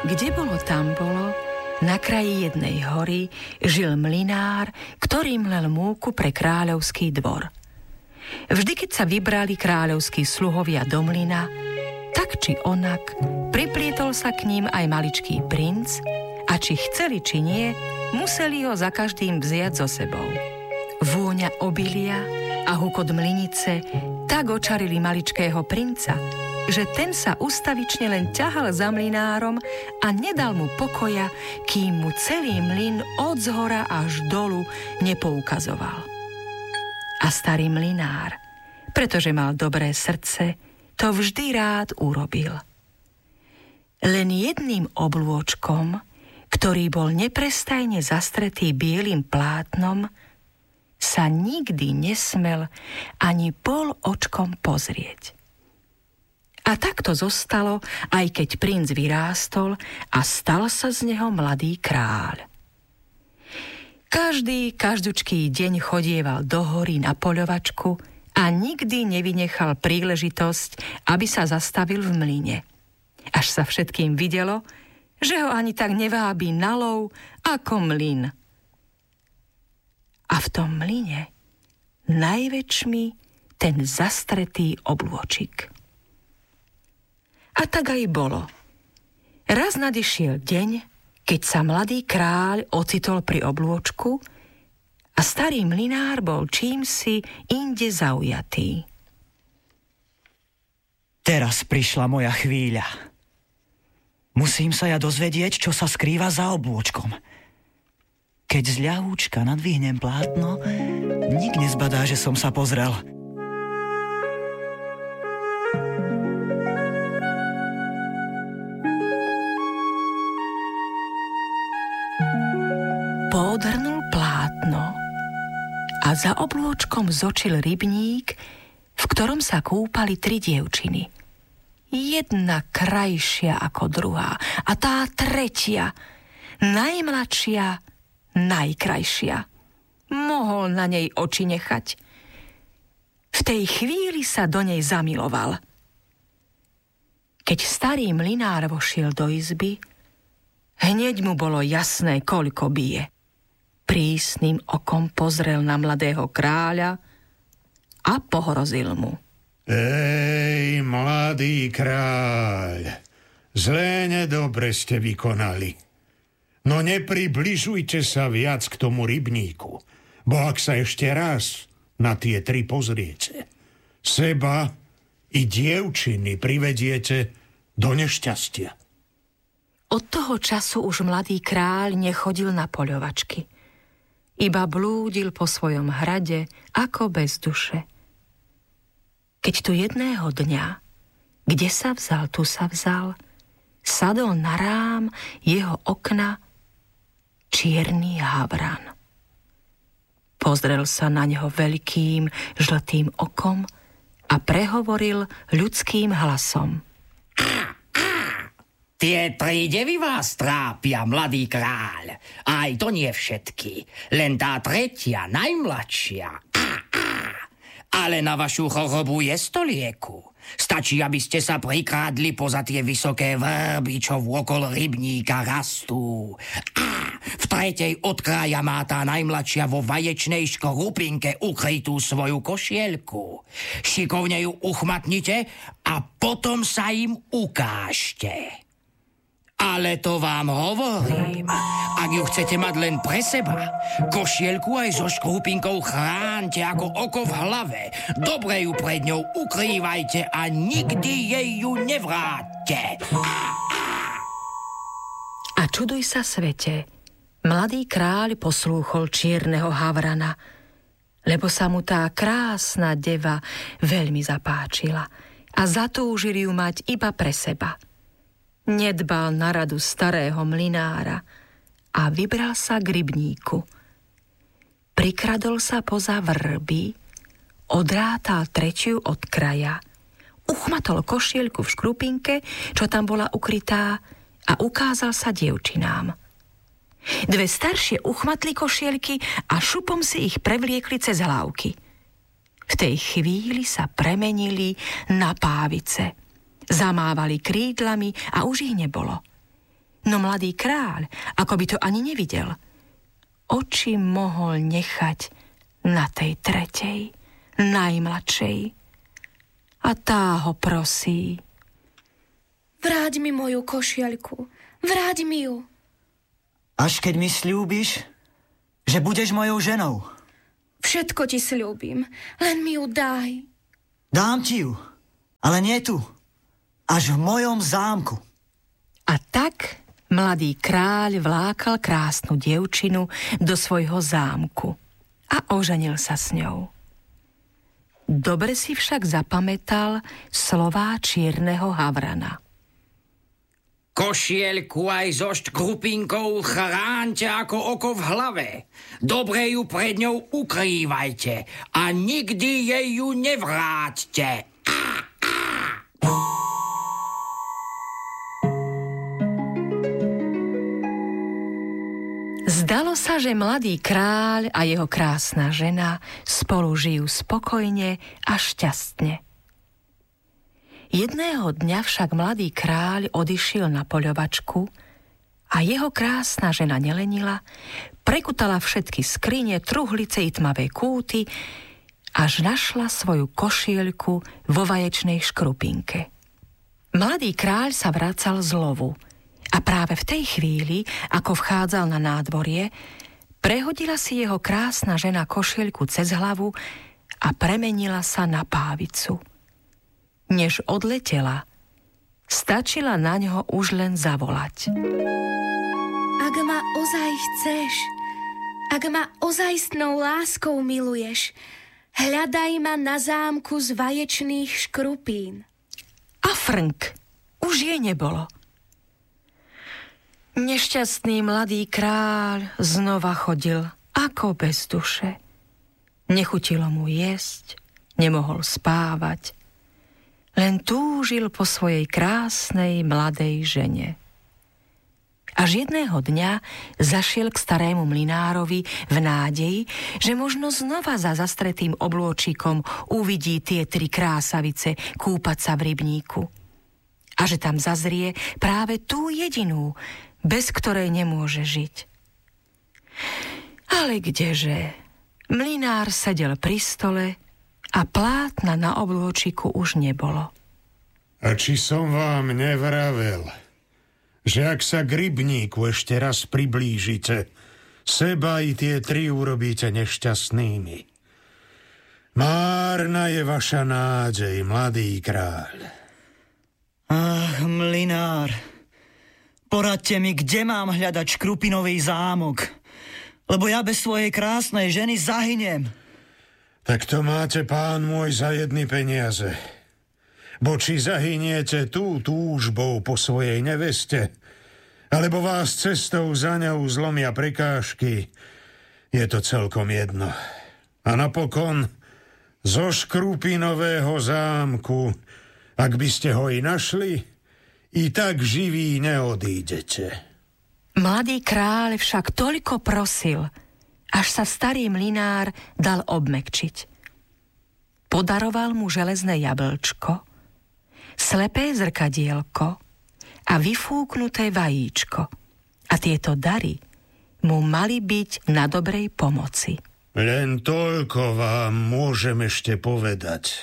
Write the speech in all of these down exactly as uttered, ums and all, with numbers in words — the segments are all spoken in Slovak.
Kde bolo, tam bolo, na kraji jednej hory žil mlynár, ktorý mlel múku pre kráľovský dvor. Vždy, keď sa vybrali kráľovskí sluhovia do mlyna, tak či onak, priplietol sa k ním aj maličký princ a či chceli, či nie, museli ho za každým vziať so sebou. Vôňa obilia a hukot mlynice tak očarili maličkého princa, že ten sa ustavične len ťahal za mlynárom a nedal mu pokoja, kým mu celý mlyn od zhora až dolu nepoukazoval. A starý mlynár, pretože mal dobré srdce, to vždy rád urobil. Len jedným oblôčkom, ktorý bol neprestajne zastretý bielým plátnom, sa nikdy nesmel ani pol očkom pozrieť. A tak to zostalo, aj keď princ vyrástol a stal sa z neho mladý kráľ. Každý, každúčký deň chodieval do hory na poľovačku a nikdy nevynechal príležitosť, aby sa zastavil v mlyne. Až sa všetkým videlo, že ho ani tak nevábi na lov ako mlyn. A v tom mlyne najväčšmi ten zastretý oblôčik. A tak aj bolo. Raz nadišiel deň, keď sa mladý kráľ ocitol pri oblôčku a starý mlynár bol čímsi inde zaujatý. Teraz prišla moja chvíľa. Musím sa ja dozvedieť, čo sa skrýva za oblôčkom. Keď z ľahúčka nadvihnem plátno, nik nezbadá, že som sa pozrel. Poodhrnul plátno a za oblôčkom zočil rybník, v ktorom sa kúpali tri dievčiny. Jedna krajšia ako druhá a tá tretia, najmladšia, najkrajšia. Mohol na nej oči nechať. V tej chvíli sa do nej zamiloval. Keď starý mlynár vošiel do izby, hneď mu bolo jasné, koľko bije. Prísnym okom pozrel na mladého kráľa a pohrozil mu. Ej, mladý kráľ, zlé nedobre ste vykonali. No nepribližujte sa viac k tomu rybníku, bo ak sa ešte raz na tie tri pozriete, seba i dievčiny privediete do nešťastia. Od toho času už mladý kráľ nechodil na poľovačky. Iba blúdil po svojom hrade ako bez duše. Keď tu jedného dňa, kde sa vzal, tu sa vzal, sadol na rám jeho okna čierny havran. Pozrel sa na neho veľkým žltým okom a prehovoril ľudským hlasom. Tie tri devy vás trápia, mladý kráľ. Aj to nie všetky. Len tá tretia, najmladšia. Ale na vašu chorobu je stolieku. Stačí, aby ste sa prikrádli poza tie vysoké vrby, čo vôkol rybníka rastú. V tretej od kraja má tá najmladšia vo vaječnej škorupinke ukrytú svoju košielku. Šikovne ju uchmatnite a potom sa im ukážte. Ale to vám hovorím, ak ju chcete mať len pre seba, košielku aj so škrupinkou chránte ako oko v hlave. Dobre ju pred ňou ukrývajte a nikdy jej ju nevráťte. A čuduj sa svete, mladý kráľ poslúchol čierneho havrana, lebo sa mu tá krásna deva veľmi zapáčila a zatúžil ju mať iba pre seba. Nedbal na radu starého mlynára a vybral sa k rybníku. Prikradol sa poza vrby, odrátal tretiu od kraja, uchmatol košielku v škrupinke, čo tam bola ukrytá, a ukázal sa dievčinám. Dve staršie uchmatli košielky a šupom si ich prevliekli cez hlávky. V tej chvíli sa premenili na pávice. Zamávali krídlami a už ich nebolo. No mladý kráľ, ako by to ani nevidel, oči mohol nechať na tej tretej, najmladšej. A tá ho prosí. Vráť mi moju košieľku, vráť mi ju. Až keď mi sľúbiš, že budeš mojou ženou. Všetko ti sľúbim, len mi ju daj. Dám ti ju, ale nie tu, až v mojom zámku. A tak mladý kráľ vlákal krásnu dievčinu do svojho zámku a oženil sa s ňou. Dobre si však zapamätal slová čierneho havrana. Košielku aj so škrupinkou chránte ako oko v hlave. Dobre ju pred ňou ukrývajte a nikdy jej ju nevráťte. Á, á. Zdalo sa, že mladý kráľ a jeho krásna žena spolu žijú spokojne a šťastne. Jedného dňa však mladý kráľ odišiel na poľovačku a jeho krásna žena nelenila, prekutala všetky skrine, truhlice i tmavé kúty, až našla svoju košieľku vo vaječnej škrupinke. Mladý kráľ sa vracal z lovu a práve v tej chvíli, ako vchádzal na nádvorie, prehodila si jeho krásna žena košieľku cez hlavu a premenila sa na pávicu. Než odletela, stačila na ňo už len zavolať. Ak ma ozaj chceš, ak ma ozajstnou láskou miluješ, hľadaj ma na zámku z vaječných škrupín. A frnk, už jej nebolo. Nešťastný mladý kráľ znova chodil ako bez duše. Nechutilo mu jesť, nemohol spávať, len túžil po svojej krásnej mladej žene. Až jedného dňa zašiel k starému mlynárovi v nádeji, že možno znova za zastretým oblôčikom uvidí tie tri krásavice kúpať sa v rybníku. A že tam zazrie práve tú jedinú, bez ktorej nemôže žiť. Ale kdeže? Mlynár sedel pri stole a plátna na oblôčiku už nebolo. A či som vám nevravel, že ak sa k rybníku ešte raz priblížite, seba i tie tri urobíte nešťastnými. Márna je vaša nádej, mladý kráľ. Ach, mlynár, poradte mi, kde mám hľadať škrupinový zámok, lebo ja bez svojej krásnej ženy zahyniem. Tak to máte, pán môj, za jedny peniaze. Bo či zahyniete tú túžbou po svojej neveste, alebo vás cestou za ňou zlomia prekážky, je to celkom jedno. A napokon zo škrupinového zámku, ak by ste ho i našli, i tak živí neodídete. Mladý kráľ však toľko prosil, až sa starý mlynár dal obmekčiť. Podaroval mu železné jablčko, slepé zrkadielko a vyfúknuté vajíčko. A tieto dary mu mali byť na dobrej pomoci. Len toľko vám môžem ešte povedať.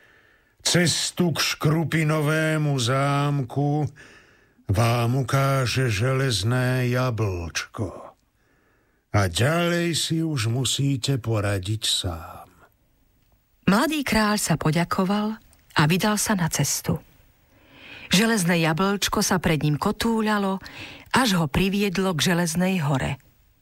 Cestu k škrupinovému zámku vám ukáže železné jablčko. A ďalej si už musíte poradiť sám. Mladý kráľ sa poďakoval a vydal sa na cestu. Železné jablčko sa pred ním kotúľalo, až ho priviedlo k železnej hore.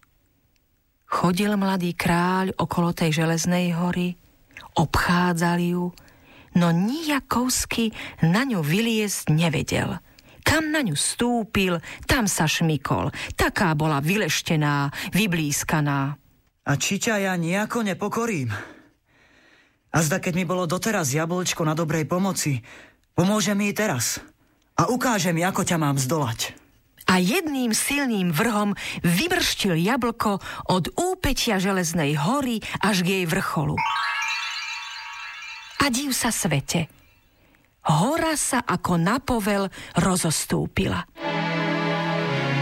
Chodil mladý kráľ okolo tej železnej hory, obchádzal ju, no nijakovsky na ňu vyliezť nevedel. Kam na ňu stúpil, tam sa šmykol. Taká bola vyleštená, vyblískaná. A či ťa ja nejako nepokorím? A zda, keď mi bolo doteraz jablčko na dobrej pomoci, pomôže mi i teraz. A ukáže mi, ako ťa mám zdolať. A jedným silným vrhom vybrštil jablko od úpetia železnej hory až k jej vrcholu. A div sa svete. Hora sa ako na povel rozostúpila.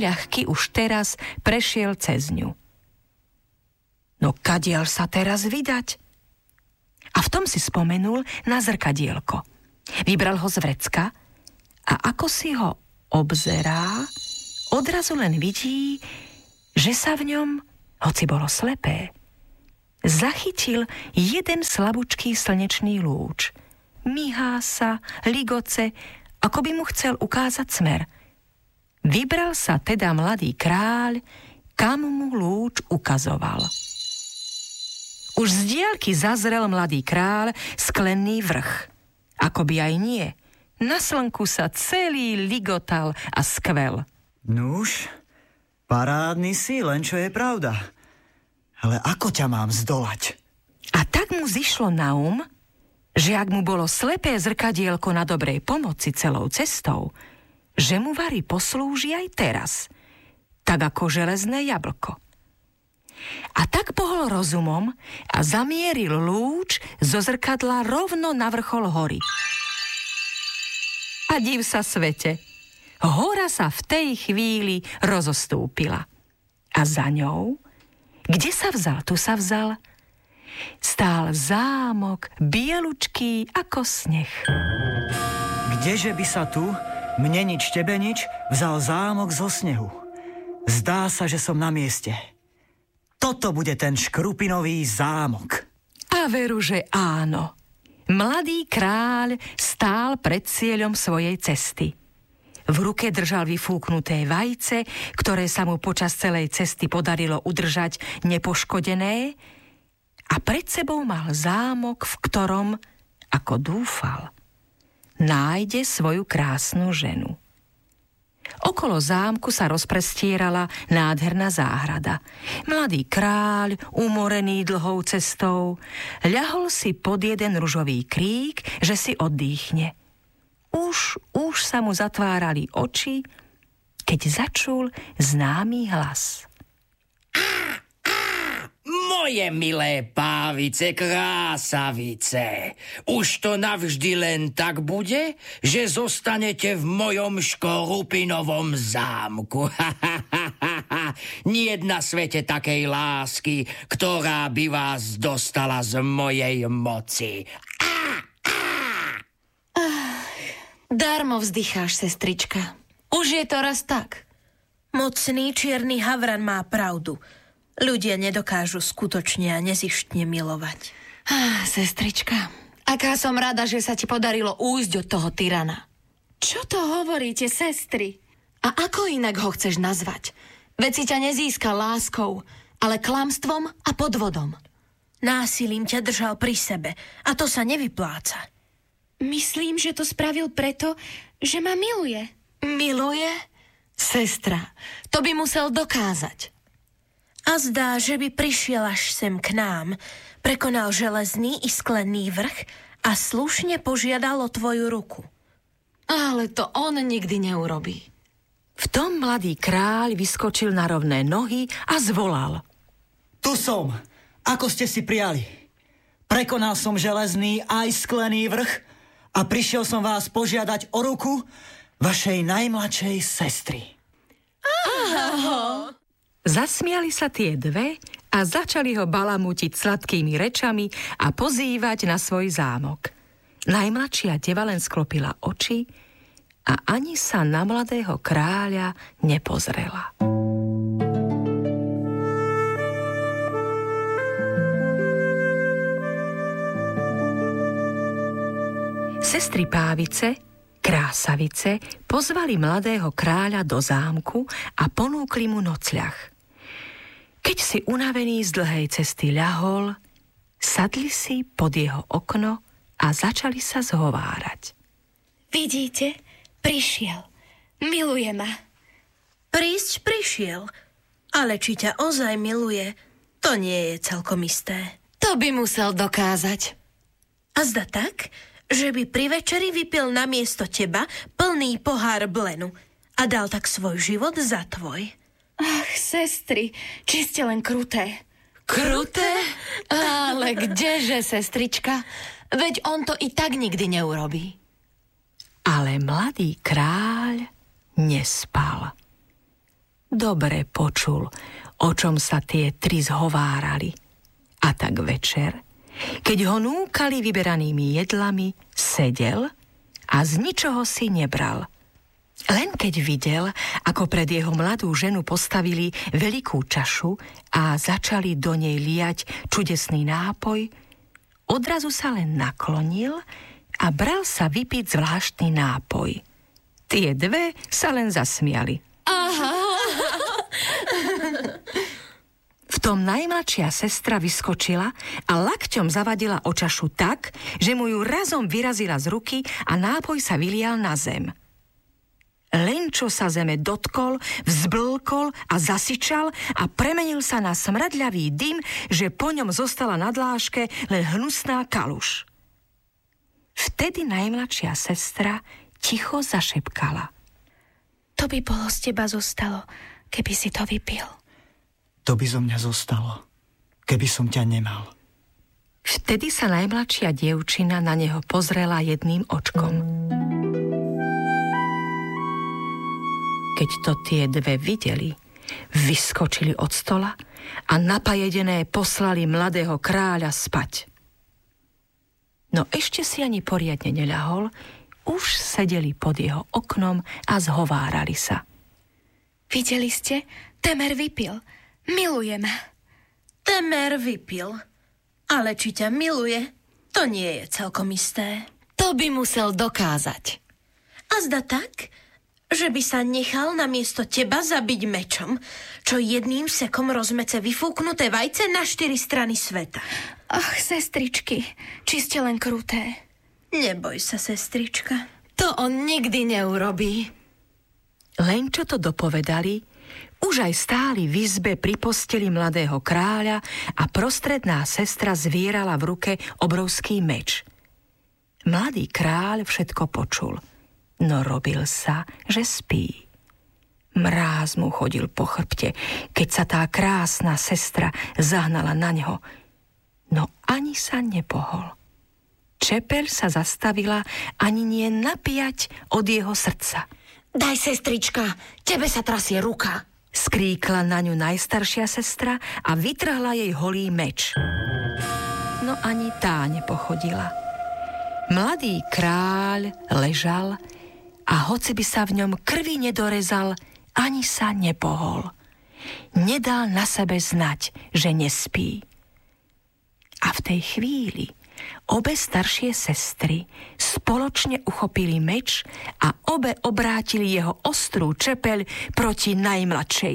ľahky už teraz prešiel cez ňu. No kadiaľ sa teraz vydať? A v tom si spomenul na zrkadielko. Vybral ho z vrecka a ako si ho obzerá, odrazu len vidí, že sa v ňom, hoci bolo slepé, zachytil jeden slabúčký slnečný lúč. Míhá sa, ligoce, ako by mu chcel ukázať smer. Vybral sa teda mladý kráľ, kam mu lúč ukazoval. Už z diaľky zazrel mladý kráľ sklený vrch. Akoby aj nie. Na slnku sa celý ligotal a skvel. Nuž, parádny si, len čo je pravda. Ale ako ťa mám zdolať? A tak mu zišlo na um, že ak mu bolo slepé zrkadielko na dobrej pomoci celou cestou, že mu vari poslúži aj teraz, tak ako železné jablko. A tak pohol rozumom a zamieril lúč zo zrkadla rovno na vrchol hory. A div sa svete, hora sa v tej chvíli rozostúpila. A za ňou, kde sa vzal, tu sa vzal, stál zámok bielučký ako sneh. Kdeže by sa tu, mne nič, tebe nič, vzal zámok zo snehu? Zdá sa, že som na mieste. Toto bude ten škrupinový zámok. A veru, že áno. Mladý kráľ stál pred cieľom svojej cesty. V ruke držal vyfúknuté vajce, ktoré sa mu počas celej cesty podarilo udržať nepoškodené, a pred sebou mal zámok, v ktorom, ako dúfal, nájde svoju krásnu ženu. Okolo zámku sa rozprestierala nádherná záhrada. Mladý kráľ, umorený dlhou cestou, ľahol si pod jeden ružový krík, že si oddychne. Už, už sa mu zatvárali oči, keď začul známy hlas. Moje milé pávice, krásavice, už to navždy len tak bude, že zostanete v mojom škorupinovom zámku. Nie na svete takej lásky, ktorá by vás dostala z mojej moci. Darmo vzdycháš, sestrička. Už je to raz tak. Mocný čierny havran má pravdu. Ľudia nedokážu skutočne a nezištne milovať. Ah, sestrička, aká som rada, že sa ti podarilo újsť od toho tyrana. Čo to hovoríte, sestry? A ako inak ho chceš nazvať? Veď si ťa nezíska láskou, ale klamstvom a podvodom. Násilím ťa držal pri sebe a to sa nevypláca. Myslím, že to spravil preto, že ma miluje. Miluje? Sestra, to by musel dokázať. A zdá, že by prišiel až sem k nám, prekonal železný i sklený vrch a slušne požiadal o tvoju ruku. Ale to on nikdy neurobí. V tom mladý kráľ vyskočil na rovné nohy a zvolal. Tu som, ako ste si prijali. Prekonal som železný aj sklený vrch a prišiel som vás požiadať o ruku vašej najmladšej sestry. Aha. Zasmiali sa tie dve a začali ho balamútiť sladkými rečami a pozývať na svoj zámok. Najmladšia deva len sklopila oči a ani sa na mladého kráľa nepozrela. Sestry Pávice, Krásavice, pozvali mladého kráľa do zámku a ponúkli mu nocľah. Keď si unavený z dlhej cesty ľahol, sadli si pod jeho okno a začali sa zhovárať. Vidíte, prišiel. Miluje ma. Prísť prišiel, ale či ťa ozaj miluje, to nie je celkom isté. To by musel dokázať. A zda tak, že by pri večeri vypil namiesto teba plný pohár blenu a dal tak svoj život za tvoj. Ach, sestry, či ste len kruté. Kruté? Ale kdeže, sestrička? Veď on to i tak nikdy neurobí. Ale mladý kráľ nespal. dobre počul, o čom sa tie tri zhovárali. A tak večer, keď ho núkali vyberanými jedlami, sedel a z ničoho si nebral. Len keď videl, ako pred jeho mladú ženu postavili veľkú čašu a začali do nej liať čudesný nápoj, odrazu sa len naklonil a bral sa vypiť zvláštny nápoj. Tie dve sa len zasmiali. Aha! V tom najmladšia sestra vyskočila a lakťom zavadila o čašu tak, že mu ju razom vyrazila z ruky a nápoj sa vylial na zem. Len čo sa zeme dotkol, vzblkol a zasičal a premenil sa na smradľavý dym, že po ňom zostala na dláške len hnusná kaluš. Vtedy najmladšia sestra ticho zašepkala. To by bolo z teba zostalo, keby si to vypil. To by zo mňa zostalo, keby som ťa nemal. Vtedy sa najmladšia dievčina na neho pozrela jedným očkom. Keď to tie dve videli, vyskočili od stola a napajedené poslali mladého kráľa spať. No ešte si ani poriadne neľahol, už sedeli pod jeho oknom a zhovárali sa. Videli ste? Temer vypil. Miluje ma. Temer vypil. Ale či ťa miluje, to nie je celkom isté. To by musel dokázať. A zda tak, že by sa nechal namiesto teba zabiť mečom, čo jedným sekom rozmece vyfúknuté vajce na štyri strany sveta. Ach, sestričky, či ste len kruté. Neboj sa, sestrička. To on nikdy neurobí. Len čo to dopovedali, už aj stáli v izbe pri posteli mladého kráľa a prostredná sestra zvierala v ruke obrovský meč. Mladý kráľ všetko počul, no robil sa, že spí. Mráz mu chodil po chrbte, keď sa tá krásna sestra zahnala na neho, no ani sa nepohol. Čepeľ sa zastavila ani nie napiať od jeho srdca. Daj, sestrička, tebe sa trasie ruka. Skríkla na ňu najstaršia sestra a vytrhla jej holý meč. No ani tá nepochodila. Mladý kráľ ležal a hoci by sa v ňom krvi nedorezal, ani sa nepohol. Nedal na sebe znať, že nespí. A v tej chvíli obe staršie sestry spoločne uchopili meč a obe obrátili jeho ostrú čepeľ proti najmladšej.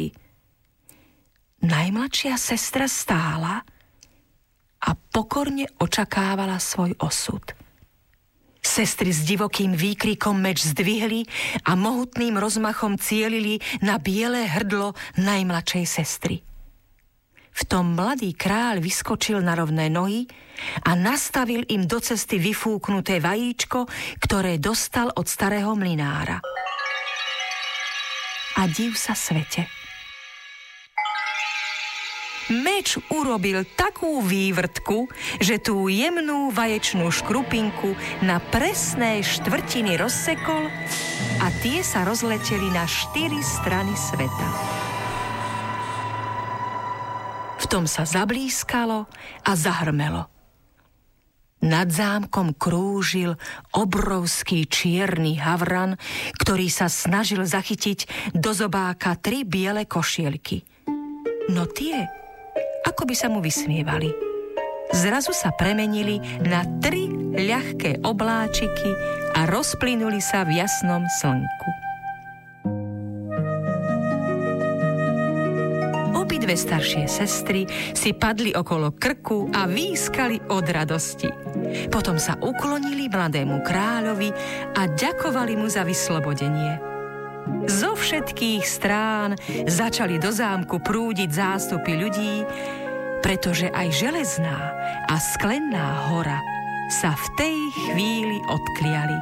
Najmladšia sestra stála a pokorne očakávala svoj osud. Sestry s divokým výkrikom meč zdvihli a mohutným rozmachom cielili na biele hrdlo najmladšej sestry. V tom mladý kráľ vyskočil na rovné nohy a nastavil im do cesty vyfúknuté vajíčko, ktoré dostal od starého mlynára. A div sa svete. Meč urobil takú vývrtku, že tú jemnú vaječnú škrupinku na presné štvrtiny rozsekol a tie sa rozleteli na štyri strany sveta. V tom sa zablískalo a zahrmelo. Nad zámkom krúžil obrovský čierny havran, ktorý sa snažil zachytiť do zobáka tri biele košielky. No tie, ako by sa mu vysmievali, zrazu sa premenili na tri ľahké obláčiky a rozplynuli sa v jasnom slnku. Dve staršie sestry si padli okolo krku a výskali od radosti. Potom sa uklonili mladému kráľovi a ďakovali mu za vyslobodenie. Zo všetkých strán začali do zámku prúdiť zástupy ľudí, pretože aj železná a sklenná hora sa v tej chvíli odkliali.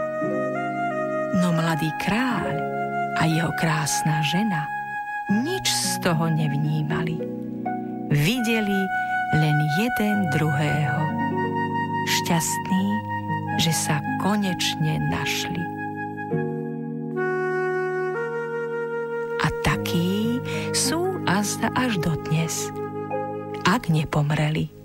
No mladý kráľ a jeho krásna žena nič z toho nevnímali. Videli len jeden druhého. Šťastní, že sa konečne našli. A taký azda až dodnes, ak nepomreli.